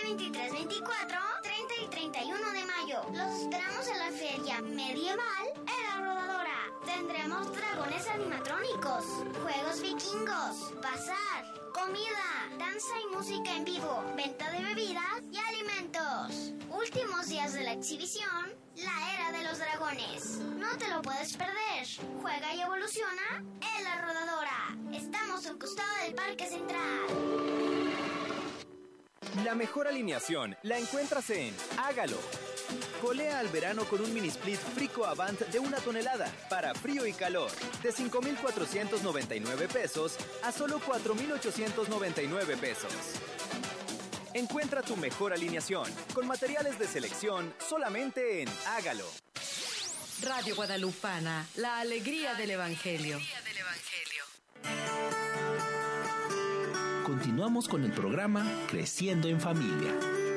23, 24, 30 y 31 de mayo. Los esperamos en la Feria Medieval en La Rodadora. Tendremos dragones animatrónicos, juegos vikingos, bazar, comida, danza y música en vivo, venta de bebidas y alimentos. Últimos días de la exhibición, la Era de los Dragones. No te lo puedes perder. Juega y evoluciona en La Rodadora. Estamos al costado del Parque Central. La mejor alineación la encuentras en Hágalo. Colea al verano con un mini split Frico Avant de 1 tonelada para frío y calor, de 5,499 pesos a solo 4,899 pesos. Encuentra tu mejor alineación con materiales de selección solamente en Hágalo. Radio Guadalupana, la alegría del Evangelio. Continuamos con el programa Creciendo en Familia.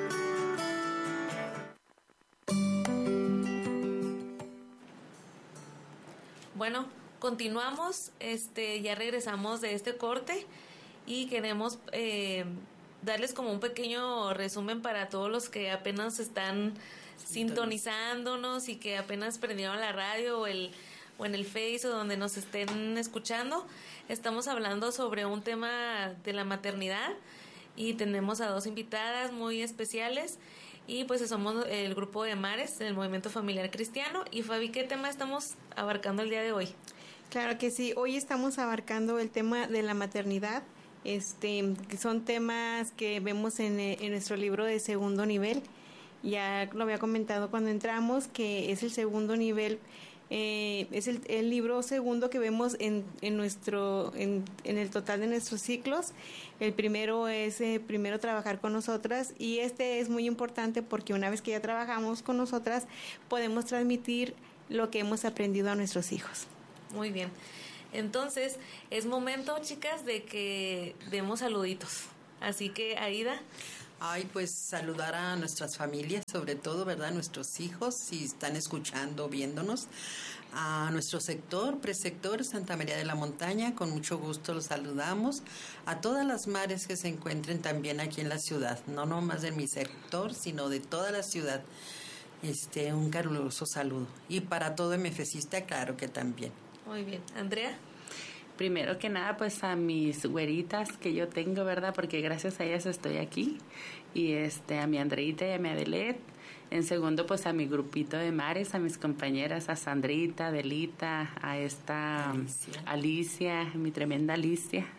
Bueno, continuamos, ya regresamos de este corte y queremos darles como un pequeño resumen para todos los que apenas están sintonizándonos y que apenas prendieron la radio o en el Face o donde nos estén escuchando. Estamos hablando sobre un tema de la maternidad y tenemos a 2 invitadas muy especiales y pues somos el grupo de Mares del Movimiento Familiar Cristiano. Y Fabi, ¿qué tema estamos abarcando el día de hoy? Claro que sí, hoy estamos abarcando el tema de la maternidad. Que son temas que vemos en nuestro libro de segundo nivel. Ya lo había comentado cuando entramos que es el segundo nivel. Es el libro segundo que vemos en el total de nuestros ciclos. El primero es primero trabajar con nosotras, y este es muy importante porque una vez que ya trabajamos con nosotras podemos transmitir lo que hemos aprendido a nuestros hijos. Muy bien, entonces es momento, chicas, de que demos saluditos. Así que, Aida. Ay, pues saludar a nuestras familias, sobre todo, ¿verdad? Nuestros hijos, si están escuchando, viéndonos. A nuestro sector, presector Santa María de la Montaña, con mucho gusto los saludamos. A todas las mares que se encuentren también aquí en la ciudad, no nomás de mi sector, sino de toda la ciudad. Un caluroso saludo. Y para todo MFCista, claro que también. Muy bien. Andrea. Primero que nada, pues a mis güeritas que yo tengo, ¿verdad? Porque gracias a ellas estoy aquí. Y a mi Andreita y a mi Adelet. En segundo, pues a mi grupito de Mares, a mis compañeras, a Sandrita, Adelita, a esta Alicia, mi tremenda Alicia.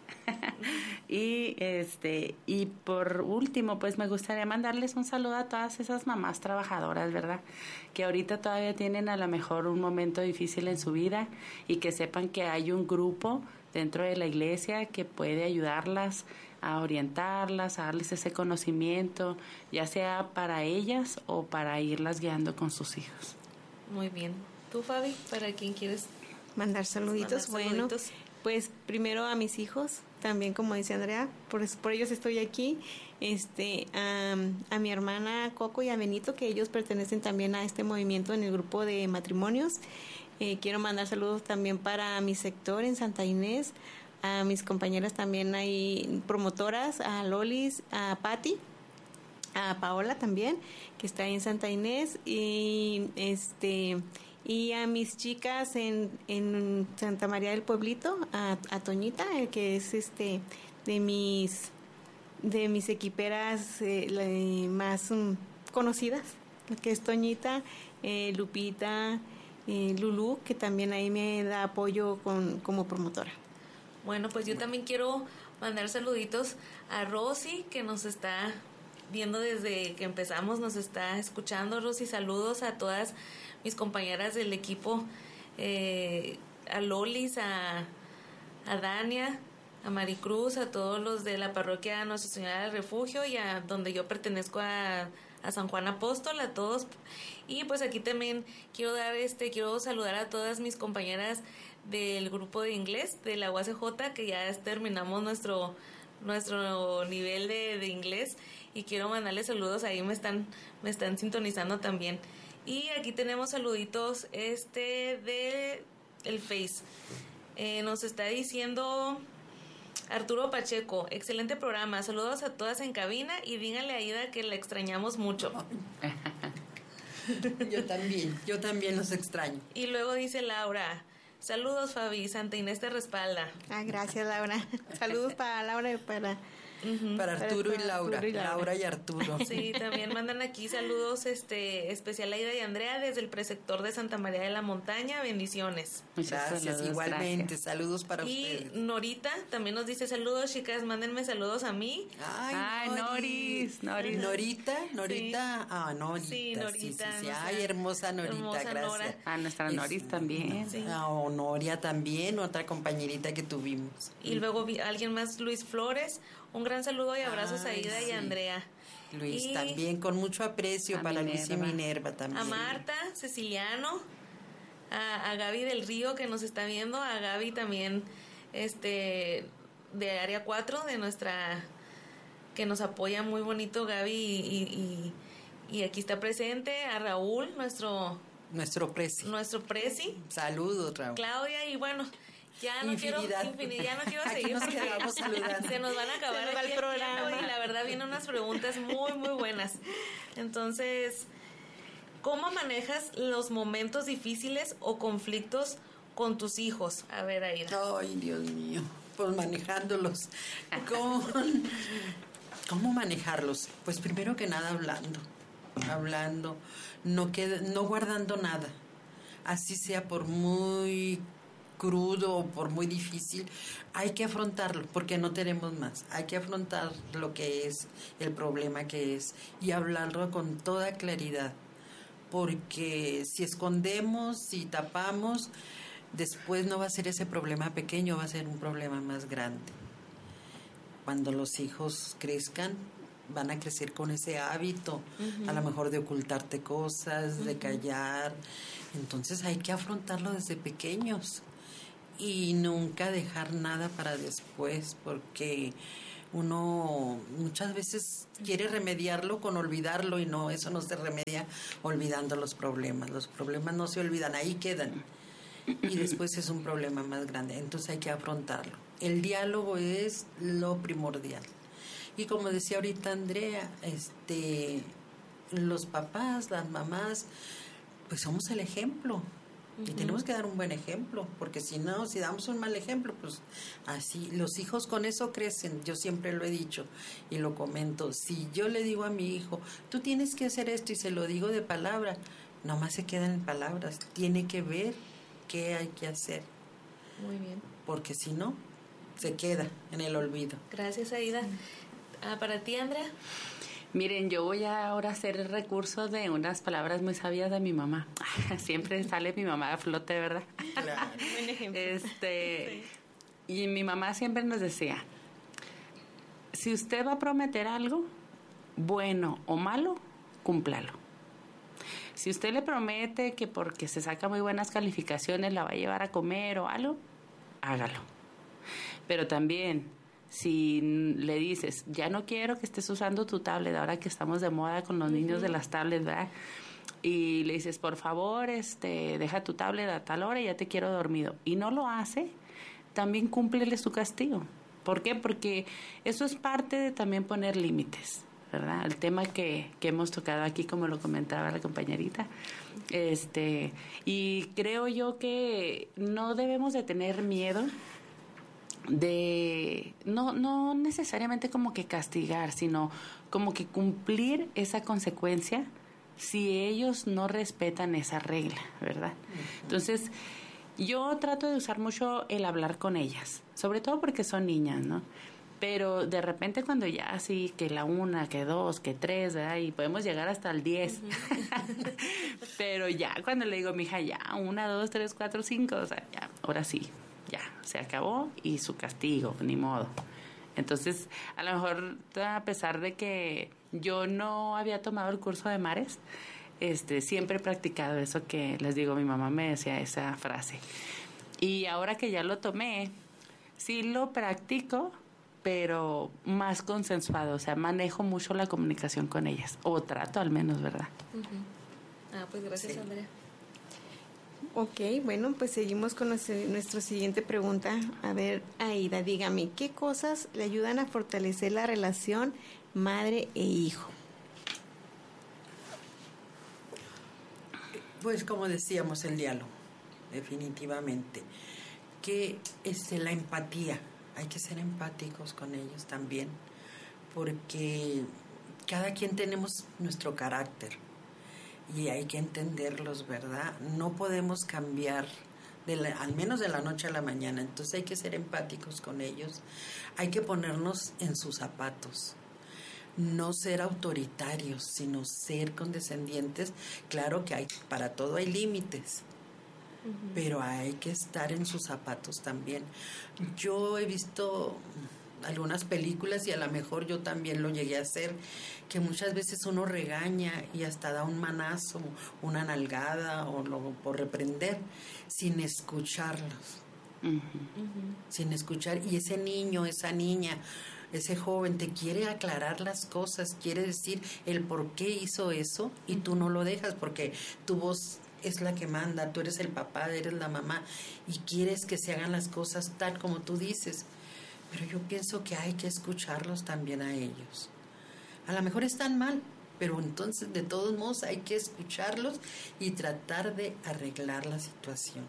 Y por último, pues me gustaría mandarles un saludo a todas esas mamás trabajadoras, ¿verdad? Que ahorita todavía tienen a lo mejor un momento difícil en su vida, y que sepan que hay un grupo dentro de la iglesia que puede ayudarlas, a orientarlas, a darles ese conocimiento, ya sea para ellas o para irlas guiando con sus hijos. Muy bien. ¿Tú, Fabi, para quién quieres mandar saluditos? Bueno, pues primero a mis hijos, también como dice Andrea, por ellos estoy aquí. A mi hermana Coco y a Benito, que ellos pertenecen también a este movimiento en el grupo de matrimonios. Quiero mandar saludos también para mi sector en Santa Inés, a mis compañeras también hay promotoras, a Lolis, a Patti, a Paola también, que está ahí en Santa Inés, y a mis chicas en Santa María del Pueblito, a Toñita, que es de mis equiperas más conocidas, que es Toñita, Lupita, Lulú, que también ahí me da apoyo como promotora. Bueno, pues yo también quiero mandar saluditos a Rosy, que nos está viendo desde que empezamos, nos está escuchando. Rosy, saludos a todas mis compañeras del equipo, a Lolis, a Dania, a Maricruz, a todos los de la parroquia Nuestra Señora del Refugio y a donde yo pertenezco a San Juan Apóstol, a todos. Y pues aquí también quiero saludar a todas mis compañeras del grupo de inglés de la UACJ, que ya terminamos nuestro nivel de inglés, y quiero mandarles saludos. Ahí me están sintonizando también. Y aquí tenemos saluditos de el Face. Nos está diciendo Arturo Pacheco, excelente programa. Saludos a todas en cabina y díganle a Aida que la extrañamos mucho. Yo también los extraño. Y luego dice Laura, saludos Fabi, Santa Inés te respalda. Gracias Laura. Saludos para Laura y para Arturo y Laura. Laura y Arturo. Sí, también mandan aquí saludos especial a Aida y Andrea desde el preceptor de Santa María de la Montaña. Bendiciones. Gracias, saludos, igualmente. Gracias. Saludos para ustedes. Y Norita también nos dice saludos, chicas, mándenme saludos a mí. Ay, Noris. Norita. Norita. Sí, Norita. Sí. Ay, hermosa Norita, hermosa gracias. Nora. Nuestra Noris también. Sí. Noria también, otra compañerita que tuvimos. Y luego alguien más, Luis Flores. Un gran saludo y abrazos a Aida y Andrea. Luis también, con mucho aprecio para Luis y Minerva también. A Marta, Ceciliano, a Gaby del Río que nos está viendo, a Gaby también de Área 4, de nuestra, que nos apoya muy bonito Gaby y aquí está presente, a Raúl, nuestro presi. Saludos, Raúl. Claudia y bueno, ya no quiero seguir nos quedamos saludando. Se nos van a acabar el programa y la verdad vienen unas preguntas muy muy buenas. Entonces, ¿cómo manejas los momentos difíciles o conflictos con tus hijos? A ver, Aida. Ay, Dios mío, pues manejándolos. ¿Cómo manejarlos? Pues primero que nada hablando, no guardando nada. Así sea por muy crudo o por muy difícil, hay que afrontarlo porque no tenemos más. Hay que afrontar lo que es, el problema que es y hablarlo con toda claridad, porque si escondemos, si tapamos, después no va a ser ese problema pequeño, va a ser un problema más grande. Cuando los hijos crezcan, van a crecer con ese hábito, a lo mejor de ocultarte cosas, de callar. Entonces hay que afrontarlo desde pequeños y nunca dejar nada para después, porque uno muchas veces quiere remediarlo con olvidarlo y no, eso no se remedia olvidando los problemas. Los problemas no se olvidan, ahí quedan y después es un problema más grande. Entonces hay que afrontarlo. El diálogo es lo primordial. Y como decía ahorita Andrea, los papás, las mamás, pues somos el ejemplo. Y tenemos que dar un buen ejemplo, porque si damos un mal ejemplo, pues así, los hijos con eso crecen. Yo siempre lo he dicho y lo comento. Si yo le digo a mi hijo, tú tienes que hacer esto y se lo digo de palabra, nomás se quedan en palabras. Tiene que ver qué hay que hacer. Muy bien. Porque si no, se queda en el olvido. Gracias, Aida. ¿Para ti, Andrea? Miren, yo voy a ahora hacer el recurso de unas palabras muy sabias de mi mamá. Siempre sale mi mamá a flote, ¿verdad? Claro. Buen ejemplo. Sí. Y mi mamá siempre nos decía, si usted va a prometer algo, bueno o malo, cúmplalo. Si usted le promete que porque se saca muy buenas calificaciones la va a llevar a comer o algo, hágalo. Pero también, si le dices, ya no quiero que estés usando tu tablet, ahora que estamos de moda con los niños de las tablets, ¿verdad? Y le dices, por favor, deja tu tablet a tal hora y ya te quiero dormido. Y no lo hace, también cúmplele su castigo. ¿Por qué? Porque eso es parte de también poner límites, ¿verdad? El tema que hemos tocado aquí, como lo comentaba la compañerita. Y creo yo que no debemos de tener miedo de no necesariamente como que castigar, sino como que cumplir esa consecuencia si ellos no respetan esa regla, ¿verdad? Entonces, yo trato de usar mucho el hablar con ellas, sobre todo porque son niñas, ¿no? Pero de repente cuando ya así, que la 1, que 2, que 3, ¿verdad? Y podemos llegar hasta el 10. Pero ya cuando le digo, mija, ya, 1, 2, 3, 4, 5, o sea, ya, ahora sí, ya, se acabó y su castigo, ni modo. Entonces, a lo mejor, a pesar de que yo no había tomado el curso de mares, siempre he practicado eso que les digo, mi mamá me decía esa frase. Y ahora que ya lo tomé, sí lo practico, pero más consensuado, o sea, manejo mucho la comunicación con ellas, o trato al menos, ¿verdad? Pues gracias, sí. Andrea. Ok, bueno, pues seguimos con nuestra siguiente pregunta. A ver, Aida, dígame, ¿qué cosas le ayudan a fortalecer la relación madre e hijo? Pues como decíamos, el diálogo, definitivamente. Que la empatía, hay que ser empáticos con ellos también, porque cada quien tenemos nuestro carácter y hay que entenderlos, ¿verdad? No podemos cambiar al menos de la noche a la mañana, entonces hay que ser empáticos con ellos, hay que ponernos en sus zapatos, no ser autoritarios, sino ser condescendientes. Claro que para todo hay límites, pero hay que estar en sus zapatos también. Yo he visto algunas películas y a lo mejor yo también lo llegué a hacer, que muchas veces uno regaña y hasta da un manazo, una nalgada o por reprender, sin escucharlos. Sin escuchar, y ese niño, esa niña, ese joven te quiere aclarar las cosas, quiere decir el por qué hizo eso y tú no lo dejas porque tu voz es la que manda, tú eres el papá, eres la mamá y quieres que se hagan las cosas tal como tú dices. Pero yo pienso que hay que escucharlos también a ellos. A lo mejor están mal, pero entonces de todos modos hay que escucharlos y tratar de arreglar la situación.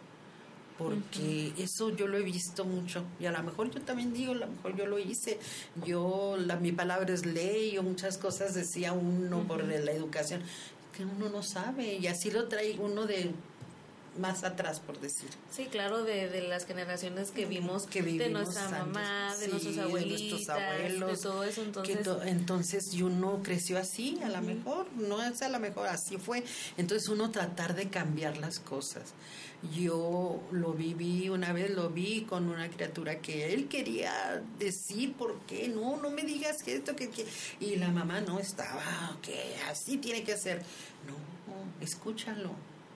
Porque eso yo lo he visto mucho y a lo mejor yo también digo, a lo mejor yo lo hice. Mi palabra es ley o muchas cosas decía uno por la educación que uno no sabe y así lo trae uno de más atrás, por decir. Sí, claro, de las generaciones que vimos de nuestra mamá, antes, de nuestros abuelitos, de nuestros abuelos, de todo eso. Entonces y uno creció así, a lo mejor, no es a lo mejor, así fue. Entonces uno tratar de cambiar las cosas. Yo lo viví una vez, con una criatura que él quería decir por qué, no me digas que esto, que y la mamá no estaba, que así tiene que ser. No, escúchalo.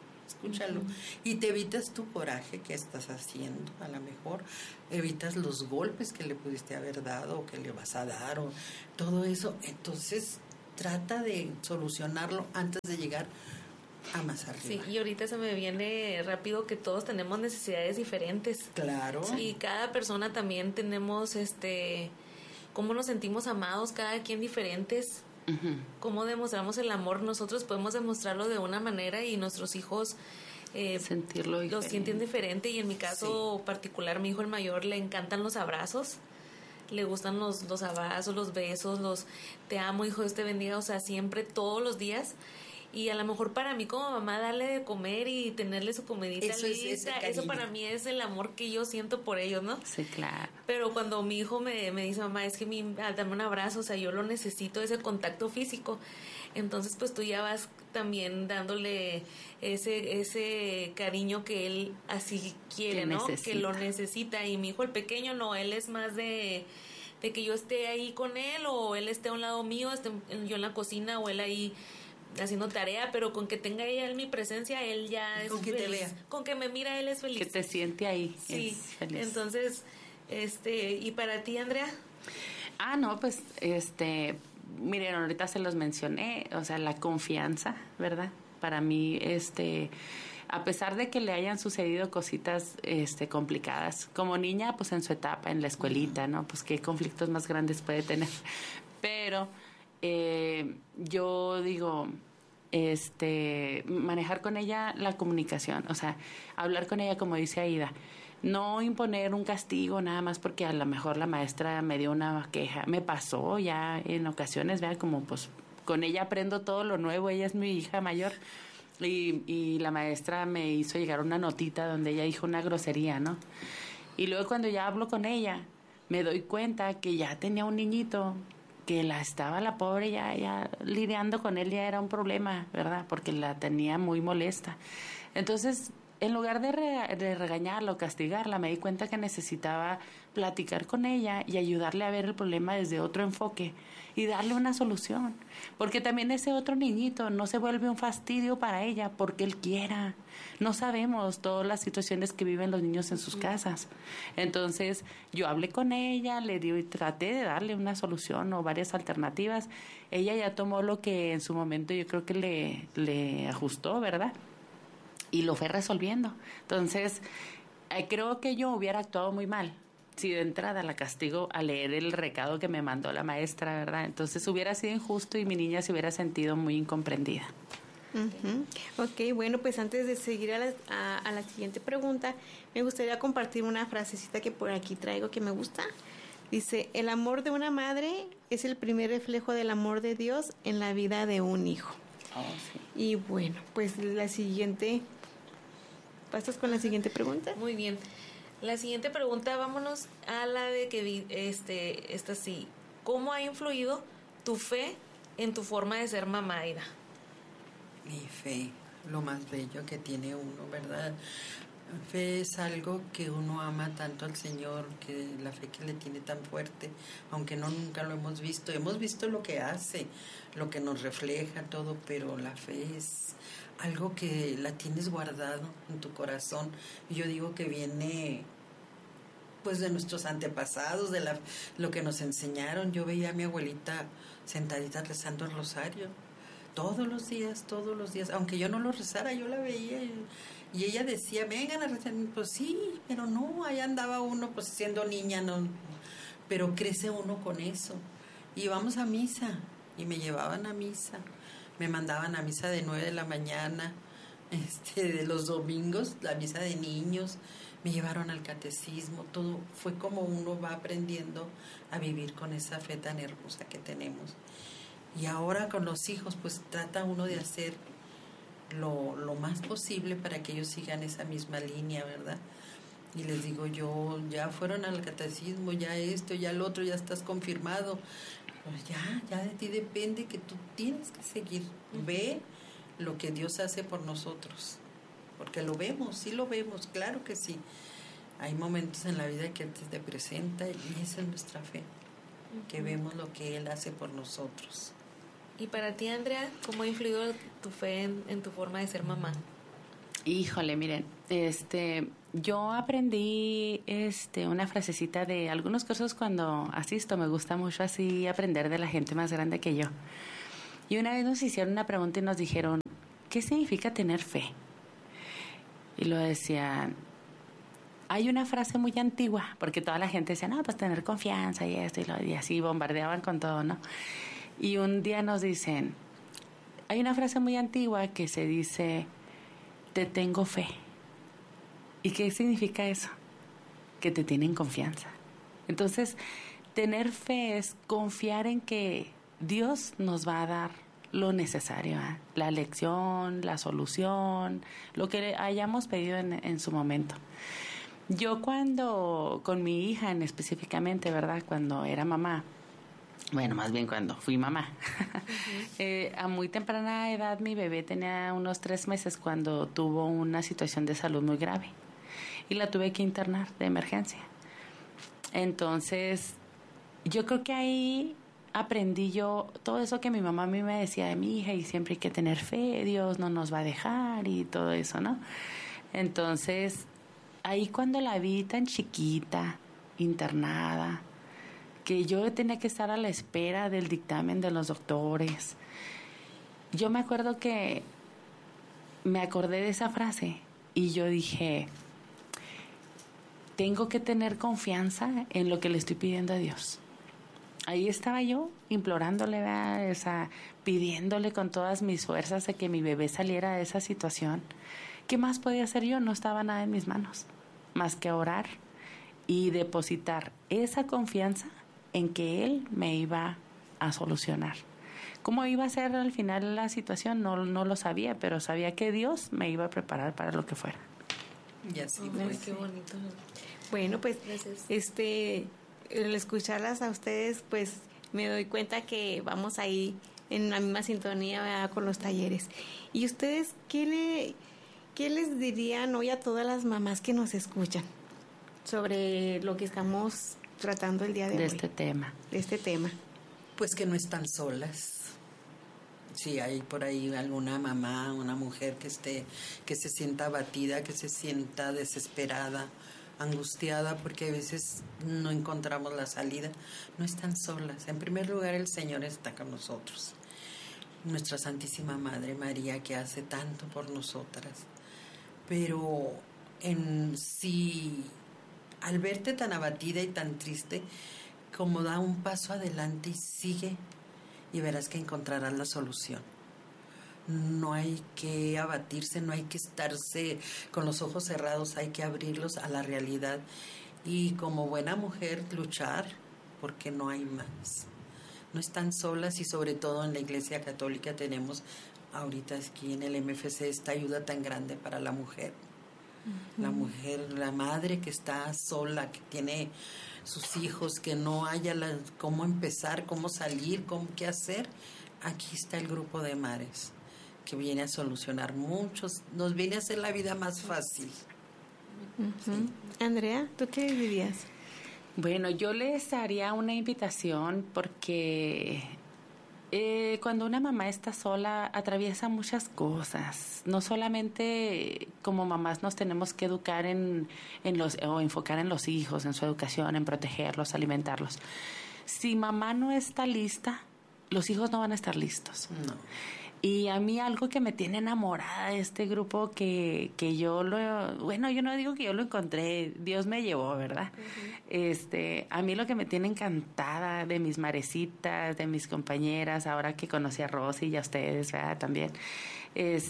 Y te evitas tu coraje que estás haciendo, a lo mejor evitas los golpes que le pudiste haber dado o que le vas a dar o todo eso. Entonces trata de solucionarlo antes de llegar a más arriba. Sí, y ahorita se me viene rápido que todos tenemos necesidades diferentes. Claro. Y cada persona también tenemos cómo nos sentimos amados, cada quien diferentes. Cómo demostramos el amor, nosotros podemos demostrarlo de una manera y nuestros hijos sentirlo lo sienten diferente. Y en mi caso particular, mi hijo el mayor le encantan los abrazos, le gustan los abrazos, los besos, te amo, hijo, Dios te bendiga, o sea, siempre, todos los días. Y a lo mejor para mí como mamá darle de comer y tenerle su comidita lista, eso para mí es el amor que yo siento por ellos, ¿no? Sí, claro. Pero cuando mi hijo me dice, mamá, es que dame un abrazo, o sea, yo lo necesito, ese contacto físico. Entonces, pues tú ya vas también dándole ese cariño que él así quiere, que ¿no? Necesita. Que lo necesita. Y mi hijo el pequeño no, él es más de que yo esté ahí con él o él esté a un lado mío, yo en la cocina o él ahí haciendo tarea, pero con que tenga ella en mi presencia, él ya es feliz. Te vea. Con que me mira, él es feliz. Que te siente ahí. Sí, entonces, ¿y para ti, Andrea? No, pues, miren, ahorita se los mencioné, o sea, la confianza, ¿verdad? Para mí, a pesar de que le hayan sucedido cositas complicadas, como niña, pues en su etapa, en la escuelita, ¿no? Pues qué conflictos más grandes puede tener. Pero yo digo, manejar con ella la comunicación, o sea, hablar con ella como dice Aida, no imponer un castigo nada más porque a lo mejor la maestra me dio una queja. Me pasó ya en ocasiones, vean, como pues con ella aprendo todo lo nuevo, ella es mi hija mayor y la maestra me hizo llegar una notita donde ella dijo una grosería, ¿no? Y luego cuando ya hablo con ella me doy cuenta que ya tenía un niñito que la pobre ya lidiando con él ya era un problema, ¿verdad? Porque la tenía muy molesta. Entonces, en lugar de regañarla o castigarla, me di cuenta que necesitaba platicar con ella y ayudarle a ver el problema desde otro enfoque y darle una solución. Porque también ese otro niñito no se vuelve un fastidio para ella porque él quiera. No sabemos todas las situaciones que viven los niños en sus casas. Entonces, yo hablé con ella, le di y traté de darle una solución o varias alternativas. Ella ya tomó lo que en su momento yo creo que le ajustó, ¿verdad? y lo fue resolviendo. Entonces, creo que yo hubiera actuado muy mal si de entrada la castigo a leer el recado que me mandó la maestra, ¿verdad? Entonces hubiera sido injusto y mi niña se hubiera sentido muy incomprendida. Ok, bueno, pues antes de seguir a la siguiente pregunta, me gustaría compartir una frasecita que por aquí traigo que me gusta. Dice, el amor de una madre es el primer reflejo del amor de Dios en la vida de un hijo. Oh, sí. Y bueno, pues la siguiente, ¿pasas con la siguiente pregunta? Muy bien. La siguiente pregunta, vámonos a la de que esta sí. ¿Cómo ha influido tu fe en tu forma de ser mamá, Aida? Mi fe, lo más bello que tiene uno, ¿verdad? Fe es algo que uno ama tanto al Señor, que la fe que le tiene tan fuerte, aunque nunca lo hemos visto lo que hace, lo que nos refleja, todo, pero la fe es algo que la tienes guardado en tu corazón. Y yo digo que viene pues de nuestros antepasados, de lo que nos enseñaron. Yo veía a mi abuelita sentadita rezando el rosario todos los días, aunque yo no lo rezara, yo la veía y ella decía, vengan a rezar, pues sí, pero no, ahí andaba uno pues siendo niña, no, pero crece uno con eso. Y vamos a misa, y me llevaban a misa, me mandaban a misa de 9 de la mañana, de los domingos, la misa de niños, me llevaron al catecismo, todo fue como uno va aprendiendo a vivir con esa fe tan hermosa que tenemos. Y ahora con los hijos, pues trata uno de hacer lo más posible para que ellos sigan esa misma línea, ¿verdad? Y les digo yo, ya fueron al catecismo, ya esto, ya lo otro, ya estás confirmado. Pues ya de ti depende que tú tienes que seguir. Ve lo que Dios hace por nosotros. Porque lo vemos, sí lo vemos, claro que sí. Hay momentos en la vida que Él te presenta y esa es nuestra fe. Que vemos lo que Él hace por nosotros. Y para ti, Andrea, ¿cómo ha influido tu fe en tu forma de ser mamá? Híjole, miren, yo aprendí una frasecita de algunos cursos cuando asisto. Me gusta mucho así aprender de la gente más grande que yo. Y una vez nos hicieron una pregunta y nos dijeron, ¿qué significa tener fe? Y lo decían, hay una frase muy antigua, porque toda la gente decía, no, pues tener confianza y esto y así bombardeaban con todo, ¿no? Y un día nos dicen, hay una frase muy antigua que se dice, te tengo fe. ¿Y qué significa eso? Que te tienen confianza. Entonces, tener fe es confiar en que Dios nos va a dar lo necesario, ¿eh? La lección, la solución, lo que hayamos pedido en su momento. Yo con mi hija específicamente, ¿verdad? Cuando era mamá, bueno, más bien cuando fui mamá. A muy temprana edad mi bebé tenía unos 3 meses cuando tuvo una situación de salud muy grave y la tuve que internar de emergencia. Entonces, yo creo que ahí aprendí yo todo eso que mi mamá a mí me decía de mi hija y siempre hay que tener fe, Dios no nos va a dejar y todo eso, ¿no? Entonces, ahí cuando la vi tan chiquita, internada, que yo tenía que estar a la espera del dictamen de los doctores. Yo me acuerdo que me acordé de esa frase y yo dije, tengo que tener confianza en lo que le estoy pidiendo a Dios. Ahí estaba yo implorándole, pidiéndole con todas mis fuerzas de que mi bebé saliera de esa situación. ¿Qué más podía hacer yo? No estaba nada en mis manos, más que orar y depositar esa confianza en que Él me iba a solucionar. ¿Cómo iba a ser al final la situación? No lo sabía, pero sabía que Dios me iba a preparar para lo que fuera. Y así fue. Qué bonito. Bueno, pues, gracias. al escucharlas a ustedes, pues, me doy cuenta que vamos ahí en la misma sintonía, ¿verdad?, con los talleres. ¿Y ustedes qué les dirían hoy a todas las mamás que nos escuchan sobre lo que estamos tratando el día de hoy? De este tema. Pues que no están solas. Si hay por ahí alguna mamá, una mujer que se sienta abatida, que se sienta desesperada, angustiada, porque a veces no encontramos la salida, no están solas. En primer lugar, el Señor está con nosotros. Nuestra Santísima Madre María, que hace tanto por nosotras. pero al verte tan abatida y tan triste, como da un paso adelante y sigue, y verás que encontrarás la solución. No hay que abatirse, no hay que estarse con los ojos cerrados, hay que abrirlos a la realidad y como buena mujer luchar, porque no hay más. No están solas, y sobre todo en la Iglesia Católica tenemos ahorita aquí en el MFC esta ayuda tan grande para la mujer. La mujer, la madre que está sola, que tiene sus hijos, que no haya cómo empezar, cómo salir, qué hacer. Aquí está el grupo de Mares, que viene a solucionar nos viene a hacer la vida más fácil. Sí. Andrea, ¿tú qué dirías? Bueno, yo les haría una invitación porque cuando una mamá está sola atraviesa muchas cosas. No solamente como mamás nos tenemos que educar o enfocar en los hijos, en su educación, en protegerlos, alimentarlos. Si mamá no está lista, los hijos no van a estar listos. No. Y a mí algo que me tiene enamorada de este grupo que yo yo no digo que yo lo encontré, Dios me llevó, ¿verdad? Uh-huh. A mí lo que me tiene encantada de mis marecitas, de mis compañeras, ahora que conocí a Rosy y a ustedes, ¿verdad? También, es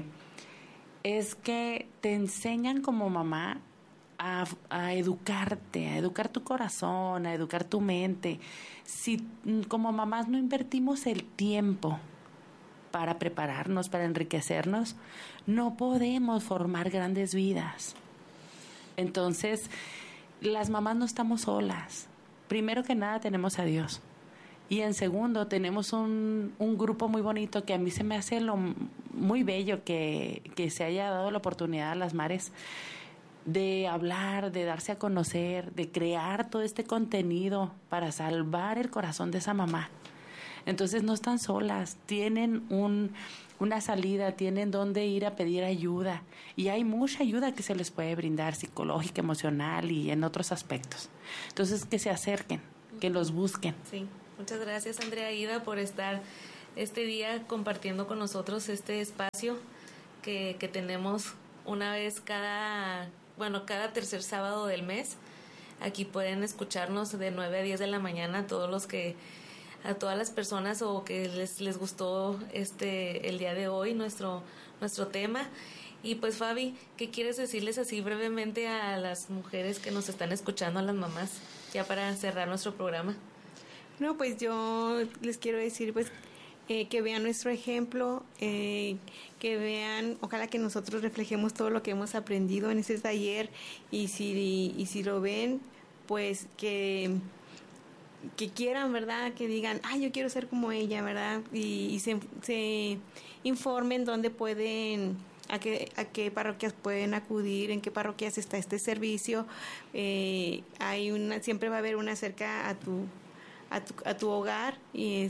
que te enseñan como mamá a educarte, a educar tu corazón, a educar tu mente. Si como mamás no invertimos el tiempo para prepararnos, para enriquecernos, no podemos formar grandes vidas. Entonces, las mamás no estamos solas. Primero que nada tenemos a Dios. Y en segundo, tenemos un grupo muy bonito que a mí se me hace muy bello que se haya dado la oportunidad a las Mares de hablar, de darse a conocer, de crear todo este contenido para salvar el corazón de esa mamá. Entonces no están solas, tienen una salida, tienen dónde ir a pedir ayuda y hay mucha ayuda que se les puede brindar, psicológica, emocional y en otros aspectos. Entonces que se acerquen, que los busquen. Sí, muchas gracias Andrea Ida por estar este día compartiendo con nosotros este espacio que tenemos una vez cada tercer sábado del mes. Aquí pueden escucharnos de 9 a 10 de la mañana a todas las personas o que les gustó el día de hoy nuestro tema. Y pues Fabi, ¿qué quieres decirles así brevemente a las mujeres que nos están escuchando, a las mamás, ya para cerrar nuestro programa? No, pues yo les quiero decir pues que vean nuestro ejemplo, que vean, ojalá que nosotros reflejemos todo lo que hemos aprendido en este taller y si lo ven, pues que quieran, ¿verdad? Que digan, yo quiero ser como ella, ¿verdad? Y se informen dónde pueden, a qué parroquias pueden acudir, en qué parroquias está este servicio. Siempre va a haber una cerca a tu hogar y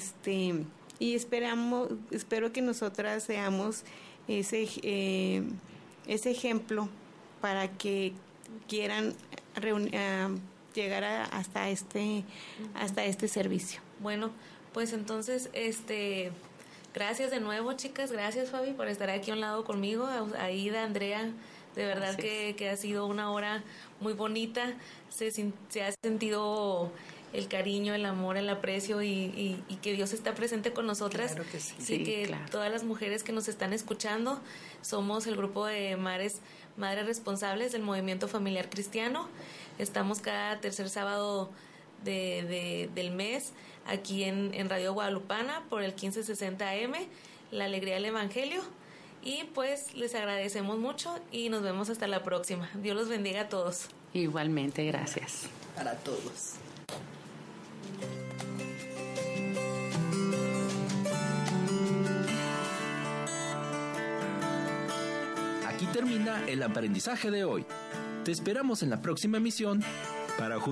espero que nosotras seamos ese ejemplo para que quieran llegar hasta este servicio. Bueno, pues entonces gracias de nuevo, chicas, gracias Fabi por estar aquí a un lado conmigo, Aida, Andrea, de verdad que ha sido una hora muy bonita, se ha sentido el cariño, el amor, el aprecio y que Dios está presente con nosotras. Claro que sí. Sí, que claro. Todas las mujeres que nos están escuchando somos el grupo de Madres Responsables del Movimiento Familiar Cristiano. Estamos cada tercer sábado del mes aquí en Radio Guadalupana por el 1560 AM, La Alegría del Evangelio. Y pues les agradecemos mucho y nos vemos hasta la próxima. Dios los bendiga a todos. Igualmente, gracias. Para todos. Aquí termina el aprendizaje de hoy. Te esperamos en la próxima emisión para